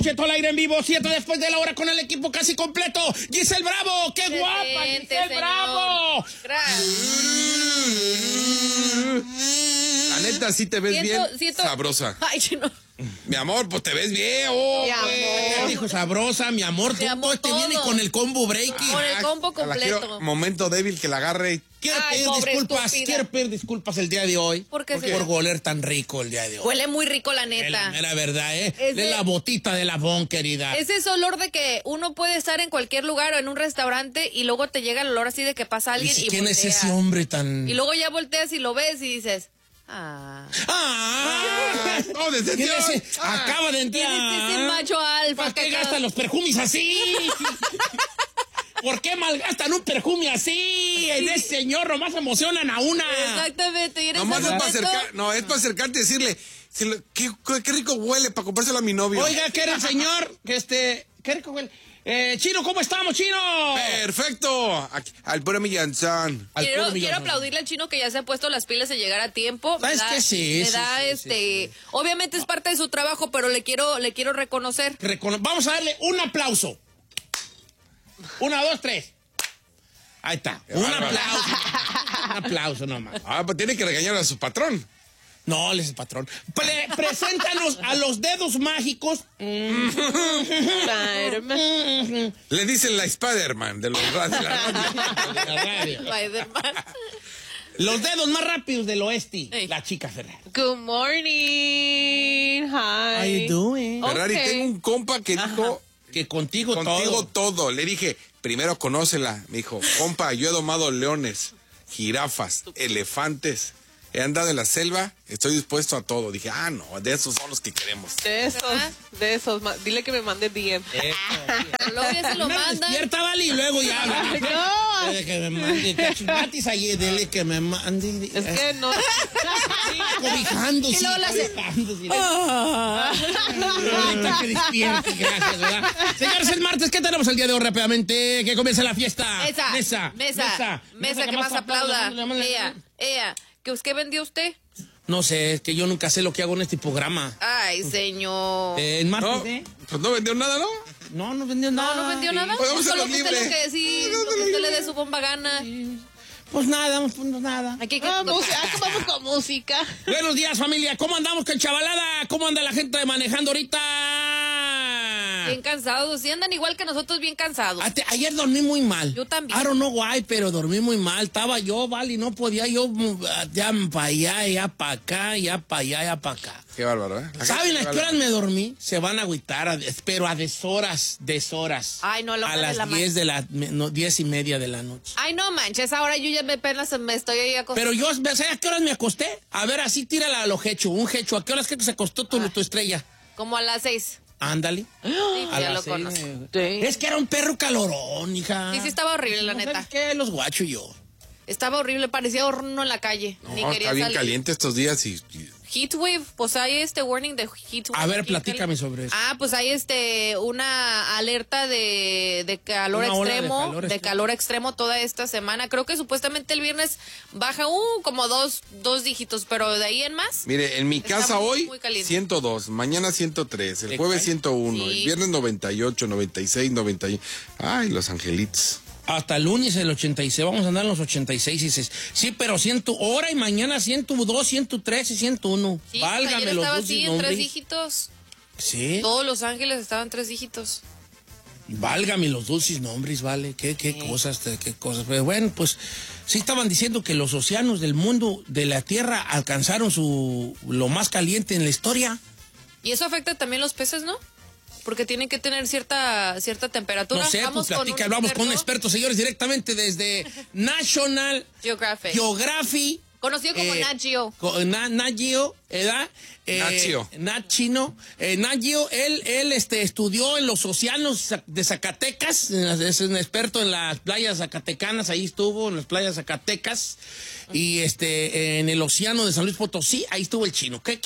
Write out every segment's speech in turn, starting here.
Don Cheto al aire en vivo, 7 después de la hora con el equipo casi completo. Giselle Bravo, qué guapa, Giselle Bravo. La neta, sí te ves bien sabrosa. Ay, no. Mi amor, pues te ves bien. Mi amor. Dijo sabrosa, mi amor. Todo Todo viene con el combo breaking. Con el combo completo. Momento débil que la agarre. Quiero pedir disculpas el día de hoy. ¿Por qué? Por oler tan rico el día de hoy. Huele muy rico, la neta. Es la verdad, Es la botita de la Bon, querida. Es ese olor de que uno puede estar en cualquier lugar o en un restaurante y luego te llega el olor así de que pasa alguien y ¿quién volteas. es ese hombre tan...? Y luego ya volteas y lo ves y dices... ¡Oh, decepción! Acaba de entrar. ¿Quién es ese macho alfa? ¿Para qué gastan los perfumes así? ¿Por qué malgastan un perfume así? De ese señor nomás emocionan a una. Exactamente. ¿Y Nomás es para acercarte y decirle, qué rico huele para comprárselo a mi novio. Oiga, ¿qué era el señor? Qué rico huele. Chino, ¿cómo estamos, Chino? Perfecto. Al puro millanzón. Quiero aplaudirle al Chino que ya se ha puesto las pilas de llegar a tiempo. ¿Sabes qué? Sí. Obviamente es parte de su trabajo, pero le quiero reconocer. Vamos a darle un aplauso. 1, 2, 3. Ahí está. Un aplauso. Un aplauso nomás. Pues tiene que regañar a su patrón. No, él es el patrón. Preséntanos a los dedos mágicos. Spider-Man. Le dicen la Spider-Man de la radio. Spider-Man. Los dedos más rápidos del oeste. Hey. La chica Ferrari. Good morning. Hi. How you doing? Ferrari, tengo un compa que dijo... Que contigo todo. Le dije, primero conócela. Me dijo, compa, yo he domado leones, jirafas, elefantes. He andado en la selva, estoy dispuesto a todo. Dije, no, de esos son los que queremos. De esos. Dile que me mande DM. Luego ya se lo manda. Despierta, vale, y luego ya. No. Dile que me mande. Cachimatis allí, dile que me mande. Es que no. Cobijándose. Y luego la hace. Ahorita que despierte, gracias, ¿verdad? Señores, el martes, ¿qué tenemos el día de hoy rápidamente? Que comience la fiesta. Mesa, que más aplauda. Ella. ¿Qué vendió usted? No sé, es que yo nunca sé lo que hago en este programa. Ay, señor. En martes, Pues no vendió nada, ¿no? No vendió nada. No vendió nada. Podemos Solo hacerlo que usted libre. lo que sí, lo que usted le dé su bomba gana. Pues nada. Aquí que Vamos con música. Buenos días, familia. ¿Cómo andamos con chavalada? ¿Cómo anda la gente manejando ahorita? Bien cansados. Sí andan igual que nosotros, bien cansados. Ayer dormí muy mal. Yo también. I don't know why, pero dormí muy mal. Estaba yo, vale, y no podía yo ya para allá, ya para acá, ya para allá, ya para acá. Qué bárbaro, ¿eh? ¿Saben a qué horas me dormí? Se van a agüitar, pero a deshoras. Ay, no, a las 10:30 de la noche. Ay, no manches, ahora yo ya apenas me estoy ahí acostando. Pero yo, ¿sabes a qué horas me acosté? A ver, así tírala a lo hecho, un hecho. ¿A qué horas que se acostó tu estrella? Como a las 6. Ándale. Sí, ya lo conozco. Es que era un perro calorón, hija. Sí, estaba horrible, la neta. ¿Sabes qué? Los guacho yo. Estaba horrible, parecía horno en la calle. Ni quería Está bien salir. caliente estos días y... Heatwave, pues hay warning de heatwave. A ver, platícame sobre eso. Pues hay una alerta de calor Una ola extremo, de calor extremo toda esta semana. Creo que supuestamente el viernes baja como dos dígitos, pero de ahí en más. Mire, en mi casa muy, hoy muy caliente. 102, mañana 103, el jueves 101, Sí. el viernes 98, 96, 91. Ay, los angelitos. Hasta el lunes el 86, vamos a andar en los 86 y dices, sí, pero 100 hora y mañana 102, 103 y 101. Sí, Válgame ayer los estaba dos así en nombres. 3 dígitos. Sí. Todos Los Ángeles estaban 3 dígitos. Válgame los dulces nombres, vale. Qué cosas. Pero bueno, pues sí estaban diciendo que los océanos del mundo, de la Tierra, alcanzaron lo más caliente en la historia. Y eso afecta también los peces, ¿no? Porque tienen que tener cierta temperatura. No sé, pues platica, hablamos con un experto, señores, directamente desde National Geography. Conocido como Nat Geo. Nat Geo, ¿verdad? Nat Chino. Nat Geo, él estudió en los océanos de Zacatecas, es un experto en las playas zacatecanas, ahí estuvo, en las playas zacatecas, y en el océano de San Luis Potosí, ahí estuvo el Chino. ¿Qué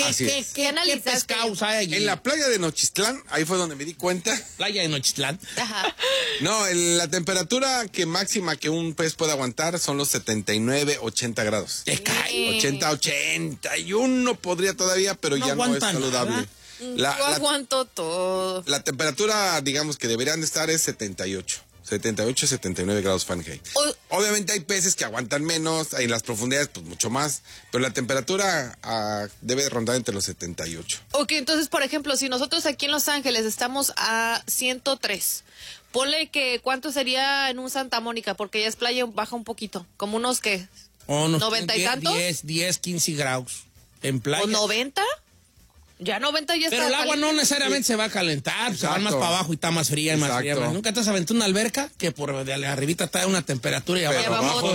pescados hay allí? En la playa de Nochistlán, ahí fue donde me di cuenta. Playa de Nochistlán. Ajá. No, la temperatura máxima que un pez puede aguantar son los 79, 80 grados. Te cae. 80, 81 podría todavía, pero No ya no es aguanta saludable. nada. Yo aguanto todo. La temperatura, digamos, que deberían de estar es 78, 79 grados Fahrenheit. Obviamente hay peces que aguantan menos, en las profundidades pues mucho más, pero la temperatura debe rondar entre los 78. Ok, entonces, por ejemplo, si nosotros aquí en Los Ángeles estamos a 103, ponle que ¿cuánto sería en un Santa Mónica? Porque ya es playa, baja un poquito, como unos, ¿qué? ¿90 y tantos? 10, 15 grados en playa. ¿O 90? Ya 90 ya está. Pero el agua no necesariamente se va a calentar, se va más para abajo y está más fría y más fría. ¿Nunca te has aventado una alberca que por de arribita está a una temperatura y abajo?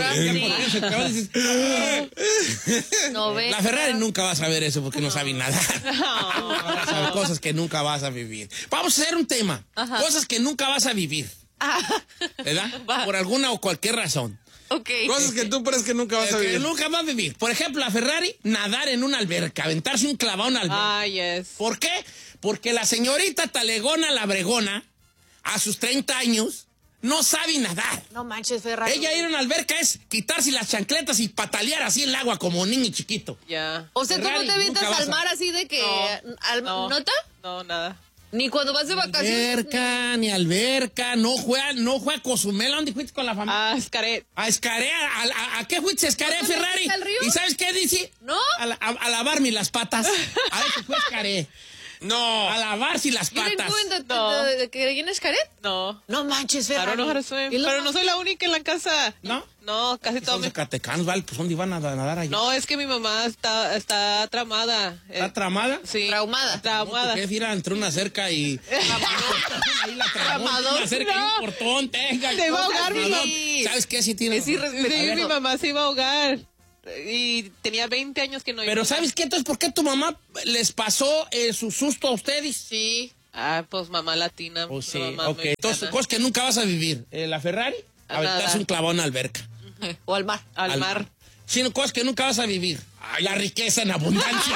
La Ferrari nunca vas a ver eso porque no sabe nada. Vas a ver cosas que nunca vas a vivir. Vamos a hacer un tema. Cosas que nunca vas a vivir. ¿Verdad? Por alguna o cualquier razón. Okay. Cosas que tú crees que nunca vas a vivir. Que nunca vas a vivir. Por ejemplo, la Ferrari, nadar en una alberca, aventarse un clavado en una alberca. Ah, yes. ¿Por qué? Porque la señorita talegona, la bregona, a sus 30 años, no sabe nadar. No manches, Ferrari. Ella ir a una alberca es quitarse las chancletas y patalear así en el agua como un niño chiquito. Ya. O sea, ¿tú Ferrari, no te avientas nunca vas al mar así de que... No. ¿Nota? No, nada. Ni cuando vas de vacaciones. Ni alberca, no juega a Cozumel. ¿A dónde fuiste con la familia? Ah, Xcaret. A Xcaret. ¿A qué fuiste a Xcaret, Ferrari? ¿Al río? ¿Y sabes qué dice? ¿No? A lavarme las patas. A ver, fue Xcaret. No. A lavarse las ¿You didn't patas. go in the ¿en Xcaret? No. No manches, I Ferrari. don't know how to swim. Pero no soy la única en la casa. ¿No? No, casi todo Son zacatecanos, ¿vale? Pues ¿dónde iban a nadar allá? No, es que mi mamá está tramada. ¿Está tramada? Sí. Traumada. Traumada. ¿Qué ir entre una cerca y... Ahí la tramó, una cerca y un portón, tenga. Se va a ahogar, mi mamá. ¿Sabes qué? Sí tiene... Es irrespetuoso. Mi mamá se iba a ahogar. Y tenía 20 años que no iba. Pero ¿sabes qué? Entonces, ¿por qué tu mamá les pasó su susto a ustedes? Sí. Ah, pues mamá latina. Oh, sí, mamá ok. Entonces, cosas que nunca vas a vivir. La Ferrari, aventarse un clavón en la alberca. O al mar. Al mar. Sino cosas que nunca vas a vivir. La riqueza en abundancia.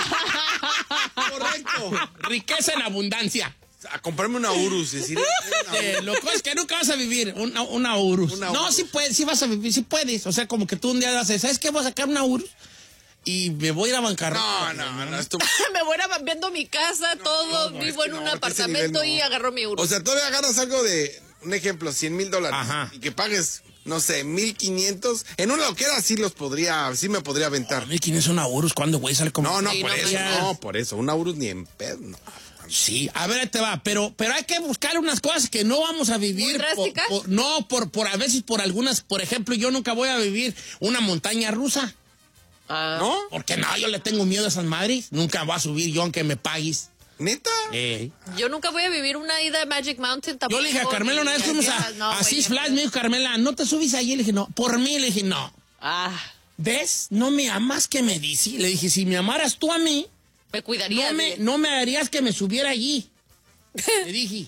Correcto. Riqueza en abundancia. A comprarme una Urus. Decir, Lo cosas que nunca vas a vivir. Una Urus. No, sí puedes, sí vas a vivir, sí puedes. O sea, como que tú un día haces, ¿sabes qué? Voy a sacar una Urus y me voy a ir a bancarrota. No, esto... Me voy a viendo mi casa, todo, vivo en un apartamento y agarro mi euro. O sea, todavía agarras algo de, un ejemplo, $100,000. Ajá. Y que pagues, no sé, 1,500. En una loquera sí me podría aventar. 1,500 una Urus, ¿cuándo, güey? Sale como... No, Sí, por no eso, manches. no, por eso. Una Urus ni en pedo, no. Sí, a ver, ahí te va, pero hay que buscar unas cosas que no vamos a vivir. ¿Muy drásticas? Por a veces por algunas, por ejemplo, yo nunca voy a vivir una montaña rusa. Ah. ¿No? Porque no, yo le tengo miedo a esas madres. Nunca voy a subir yo aunque me pagues. ¿Neta? Yo nunca voy a vivir una ida a Magic Mountain tampoco. Yo le dije a Carmela una vez, fuimos a Six Flags, me dijo Carmela, ¿no te subís allí? Le dije, no. Por mí, le dije, no. Ah. ¿Ves? No me amas que me dice. Le dije, si me amaras tú a mí, Me cuidaría. no me harías que me subiera allí. Le dije,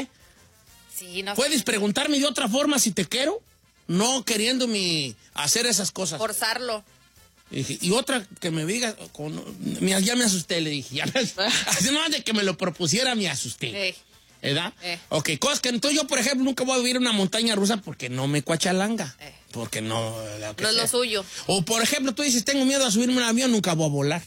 Sí, no. ¿puedes preguntarme de otra forma si te quiero? No queriéndome hacer esas cosas. Forzarlo. Y dije, y otra que me diga, ya me asusté, le dije. Así no de que me lo propusiera, me asusté. ¿Verdad? Ok, cosas que entonces yo, por ejemplo, nunca voy a vivir una montaña rusa porque no me cuachalanga. Porque no... No es lo suyo. O, por ejemplo, tú dices, tengo miedo a subirme a un avión, nunca voy a volar.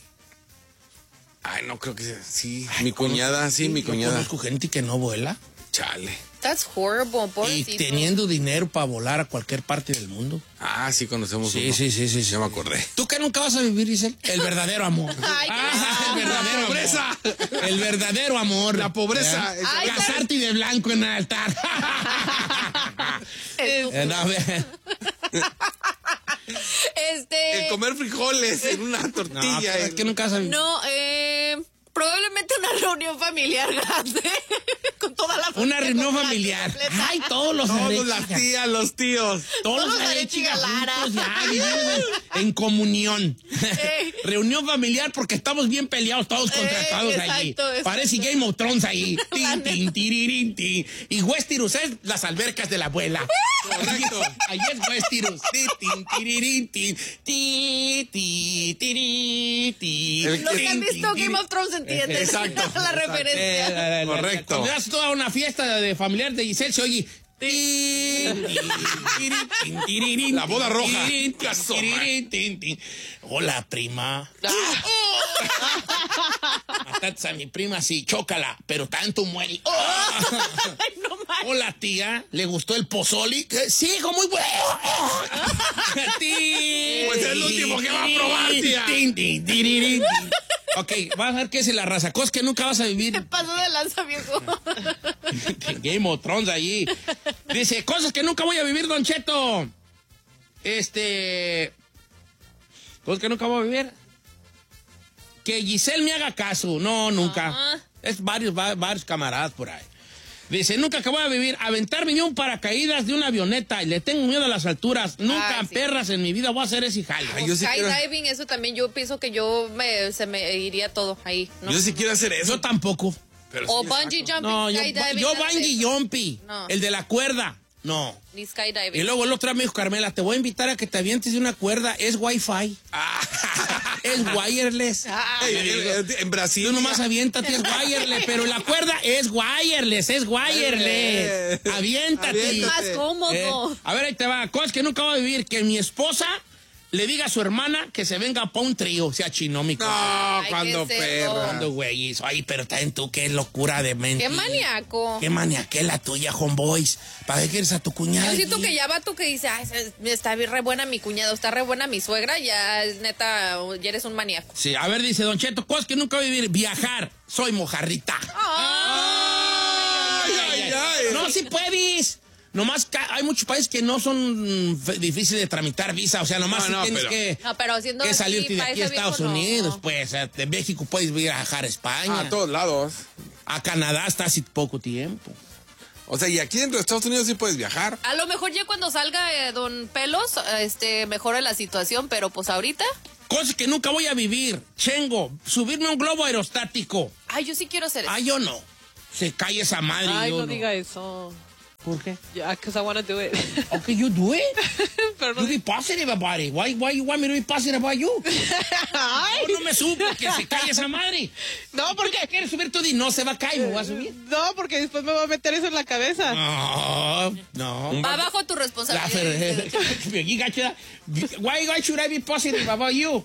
Ay, no creo que sea. Sí, mi cuñada. Yo conozco gente que no vuela. Chale. That's horrible, Y pobrecito. teniendo dinero para volar a cualquier parte del mundo. Ah, sí, conocemos Sí, uno. sí. Ya me acordé. ¿Tú qué nunca vas a vivir, Giselle? El verdadero amor. Ay, El verdadero pobreza. amor. El verdadero amor. La pobreza. ¿verdad? Ay, Casarte de blanco en el altar. No, El comer frijoles en una tortilla. es que nunca vas a vivir. No, probablemente una reunión familiar grande. Con toda la familia. Una reunión completa, familiar. completa. Ay, todos los Todos arechigas. las tías, los tíos. Todos los Todos arechigas arechigalara. juntos ya, viviendo en comunión. Reunión familiar porque estamos bien peleados todos contra todos allí. exacto. Parece Game of Thrones ahí. Tin, tin, tirirín, tin. Y Westeros es las albercas de la abuela. Correcto. Ahí es Westeros. Tin, tin, tirirín, tin. Ti, ti, tiri, ti. Los que han visto Game of Thrones entienden. Exacto. La referencia. Correcto. Cuando das toda una fiesta de familiar de Giselle, se oye. La boda roja. Hola, prima. tratas a mi prima así, chócala, pero tanto muere. ¡Oh! Ay, no mames. Hola, tía, ¿le gustó el pozoli? Sí, hijo, muy bueno. Pues es el último que va a probar, tía. Ok, vas a ver qué es la raza. Cosas que nunca vas a vivir. ¿Qué pasó de lanza, viejo? Game of Thrones allí. Dice, cosas que nunca voy a vivir, Don Cheto. Cosas que nunca voy a vivir. Que Giselle me haga caso. No, nunca. Es varios camaradas por ahí. Dice, nunca que voy a vivir, aventarme yo un paracaídas de una avioneta y le tengo miedo a las alturas. Nunca, sí. Perras, en mi vida voy a hacer ese jale. Ay, yo sí quiero- Skydiving, eso también yo pienso que se me iría todo ahí, ¿no? Yo sí quiero hacer eso. Yo tampoco. Pero O sí, bungee jumping, No, yo skydiving. bungee jumpy. No. El de la cuerda. No. Ni Y skydiving. luego el otro día me dijo, Carmela, te voy a invitar a que te avientes de una cuerda. Es Wi-Fi. Es wireless. en Brasil. Tú nomás aviéntate, es wireless. Pero la cuerda es wireless. Aviéntate. Más cómodo. A ver, ahí te va. Cosas que nunca voy a vivir. Que mi esposa le diga a su hermana que se venga para un trío. O sea, chino, mi No, Ay, cuando qué perra. Cuando, güey, eso. Ay, pero también tú, qué locura de mente. Qué maníaco. Qué maniaquela tuya, homeboys. ¿Para qué quieres a tu cuñada? Yo siento allí? que ya va tú que dice, ay, está re buena mi cuñado, está re buena mi suegra, ya neta, ya eres un maníaco. Sí, a ver, dice Don Cheto, cosas que nunca voy a vivir. Viajar. Soy mojarrita. Ay. No, si puedes. Nomás hay muchos países que no son difíciles de tramitar visa. O sea, nomás No, tienes pero- que... No, pero haciendo que salirte de aquí a Estados viejo, no. Unidos, pues. O sea, de México puedes viajar a España. A todos lados. A Canadá hasta hace poco tiempo. O sea, y aquí dentro de Estados Unidos sí puedes viajar. A lo mejor ya cuando salga Don Pelos, mejore la situación, pero pues ahorita, Cosas que nunca voy a vivir. Chengo, subirme a un globo aerostático. ay, yo sí quiero hacer eso. Ay, yo no. Se cae esa madre. Ay, yo no diga eso. ¿Por qué? Yeah, because I want to do it. Okay, you do it. Pero no You be positive about it. Why you want me to be positive about you? Ay, No me subo porque se cae esa madre. no, ¿Por qué porque... quieres subir tú? No se va a caer, me va a subir. No, porque después me va a meter eso en la cabeza. No. Va bajo tu La responsabilidad. Why should I be positive about you?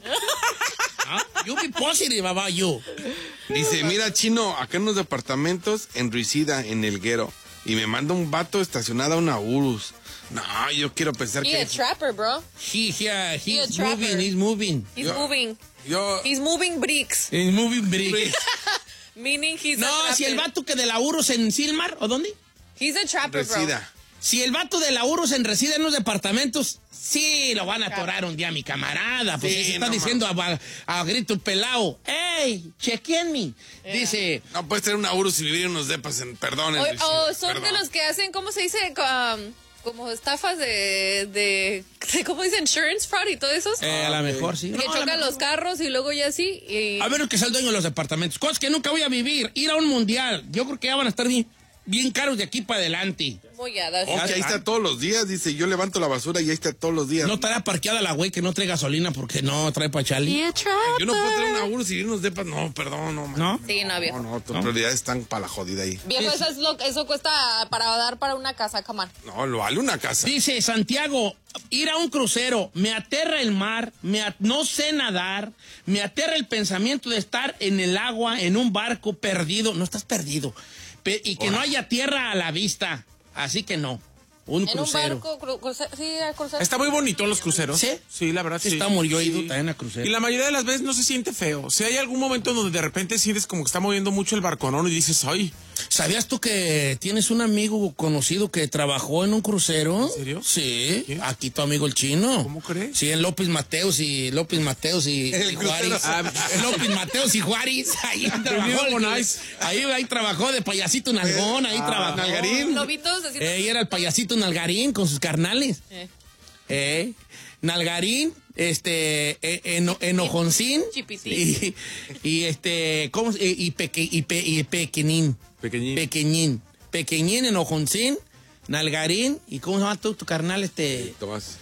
You be positive about you. Dice, mira, Chino, acá en los departamentos en Ruicida, en Elguero, y me manda un vato estacionado a una Urus. No, yo quiero pensar He que... a trapper, bro. He's trapper. moving. He's moving. Yo... He's moving bricks. He's moving bricks. Meaning he's a No, trapper. si el vato que de la Urus en Silmar, ¿o dónde? He's a trapper, bro. Resida. Si el vato de la Urus reside en los departamentos, sí, lo van a atorar un día, mi camarada. Pues Sí, se está no diciendo a grito pelao, ¡ey, chequenme! Dice, No puedes tener una Urus y vivir en unos depas en... Perdón, en O Resida, son perdón. de los que hacen, ¿cómo se dice? Como estafas de ¿cómo dice? Insurance fraud y todo eso. a lo mejor sí. Que No, a lo chocan mejor- los carros y luego ya sí. Y... A ver que sea el dueño de los departamentos. Cosas que nunca voy a vivir. Ir a un mundial. Yo creo que ya van a estar bien caros de aquí para adelante. Muy hadas. Ok, ahí está todos los días, dice, yo levanto la basura y ahí está todos los días. No estará parqueada la güey que no trae gasolina porque no trae pa' Charlie. Yo no puedo tener una Urus y vivir en unos depas. No, perdón, no. man. ¿No? Sí, no, viejo. No, tus prioridades están para la jodida ahí. Viejo, eso cuesta para dar para una casa, come on. No, lo vale una casa. Dice Santiago, ir a un crucero, me aterra el mar, no sé nadar, me aterra el pensamiento de estar en el agua, en un barco perdido. No estás perdido. Y que no haya tierra a la vista. Así que no. Un En crucero. un barco, sí, a cruzar. Está muy bonito los cruceros. ¿Sí? Sí, la verdad sí. Está muy yo he ido Sí. también a crucero. Y la mayoría de las veces no se siente feo. Si hay algún momento donde de repente sientes como que está moviendo mucho el barconón y dices, ay, ¿Sabías tú que tienes un amigo conocido que trabajó en un crucero? ¿En serio? Sí. ¿Quién? Aquí tu amigo el chino. ¿Cómo crees? Sí, en López Mateos y El Juárez. crucero. En López Mateos y Juárez. Ahí trabajó. Bonais. Ahí trabajó de payasito nalgón. Ahí trabajó. Nalgarín. Lobitos haciendo... Era el payasito Nalgarín con sus carnales. Nalgarín, Enojoncín. Chipitín. ¿Cómo se- y Pequeñín. Pequeñín. Pequeñín, Enojoncín, Nalgarín, y ¿cómo se llama tu carnal? Tomás.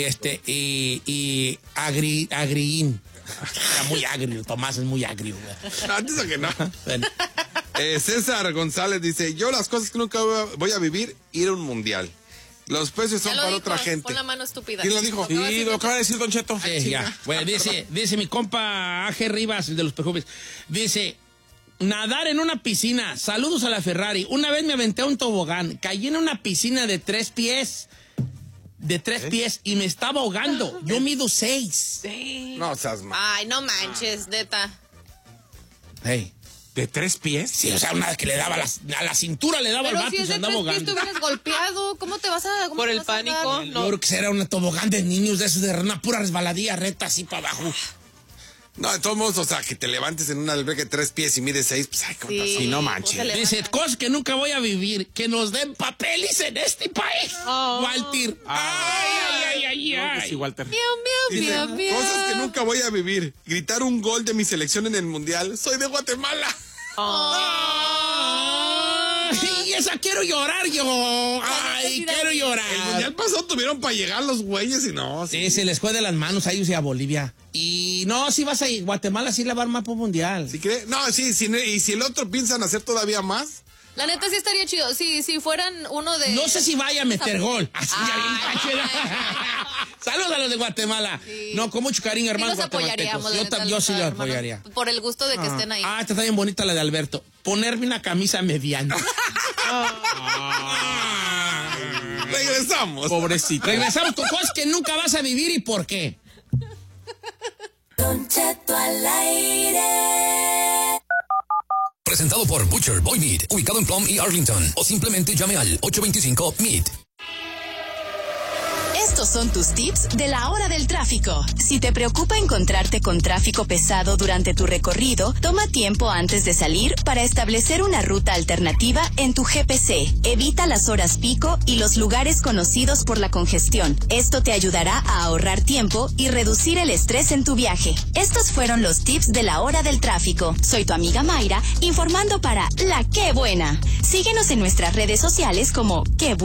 Y Agriín. Está muy agrio, Tomás es muy agrio. güey. No, antes de que no. Bueno. César González dice, yo las cosas que nunca voy a vivir, ir a un mundial. Los precios son Ya lo para dijo, otra gente. Pon la mano estúpida. ¿Quién lo dijo? acaba de sí, decir lo Don acaba de decir Don Cheto. Sí, ya. Bueno, dice mi compa A.G. Rivas, el de los perfumes. Dice, Nadar en una piscina. Saludos a la Ferrari. Una vez me aventé a un tobogán. Caí en una piscina de 3 pies. Y me estaba ahogando. Yo mido 6. No seas mal. Ay, no manches, neta. Hey. ¿De 3 pies? Sí, o sea, una que le daba a la cintura, le daba Pero al vato si y es se de andaba 3 pies, ahogando. te hubieras golpeado. ¿Cómo te vas a...? Por el pánico. Yo creo que era una tobogán de niños de esos, de una pura resbaladilla recta así para abajo. No, de todos modos, o sea, que te levantes en una alberca de 3 pies y mides 6, pues ay, ¿cómo Sí, pasó? no manches. pues, se Dice, levanta. cosas que nunca voy a vivir, que nos den papeles en este país. Walter. Ay. No, que sí, Walter. Miau, Dice, miau, miau. cosas que nunca voy a vivir. Gritar un gol de mi selección en el mundial. Soy de Guatemala. Ay, esa quiero llorar yo. Ay, quiero llorar. El mundial pasado tuvieron para llegar los güeyes y no. Sí, se les fue de las manos a ellos y a Bolivia. Y no, si vas a ir, Guatemala sí la va a armar por mundial. ¿Sí cree? No, sí, y si el otro piensan hacer todavía más. La neta sí estaría chido. Si fueran uno de... No sé si vaya a meter gol. Así ya bien cacho. Saludos a los de Guatemala. Sí. No, con mucho cariño, Sí hermano. los apoyaríamos. la neta, Yo sí los hermanos, apoyaría. Por el gusto de que estén ahí. Esta está bien bonita la de Alberto. Ponerme una camisa mediana. Regresamos. Pobrecito. Regresamos con cosas que nunca vas a vivir y por qué. Don Cheto al aire. Presentado por Butcher Boy Meat, ubicado en Plum y Arlington. O simplemente llame al 825-MEAT. Estos son tus tips de la hora del tráfico. Si te preocupa encontrarte con tráfico pesado durante tu recorrido, toma tiempo antes de salir para establecer una ruta alternativa en tu GPC. Evita las horas pico y los lugares conocidos por la congestión. Esto te ayudará a ahorrar tiempo y reducir el estrés en tu viaje. Estos fueron los tips de la hora del tráfico. Soy tu amiga Mayra, informando para La Qué Buena. Síguenos en nuestras redes sociales como Qué Buena.